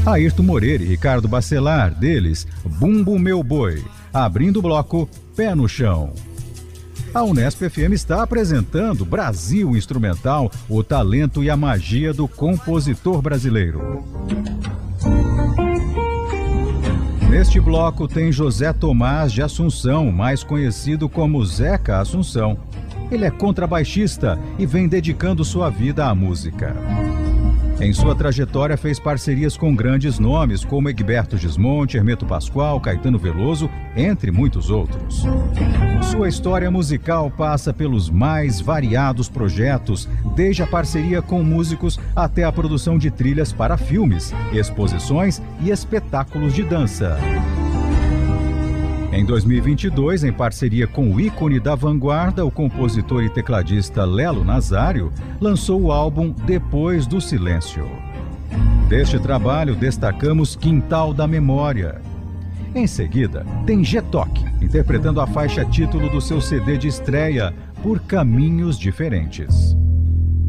Ayrton Moreira e Ricardo Bacelar, deles Bumbo Meu Boi, abrindo o bloco Pé no Chão. A Unesp FM está apresentando Brasil Instrumental, o talento e a magia do compositor brasileiro. Neste bloco tem José Tomás de Assunção, mais conhecido como Zeca Assunção. Ele é contrabaixista e vem dedicando sua vida à música. Em sua trajetória fez parcerias com grandes nomes como Egberto Gismonti, Hermeto Pascoal, Caetano Veloso, entre muitos outros. Sua história musical passa pelos mais variados projetos, desde a parceria com músicos até a produção de trilhas para filmes, exposições e espetáculos de dança. Em 2022, em parceria com o ícone da vanguarda, o compositor e tecladista Lelo Nazário, lançou o álbum Depois do Silêncio. Deste trabalho, destacamos Quintal da Memória. Em seguida, tem G-Toque, interpretando a faixa título do seu CD de estreia, Por Caminhos Diferentes.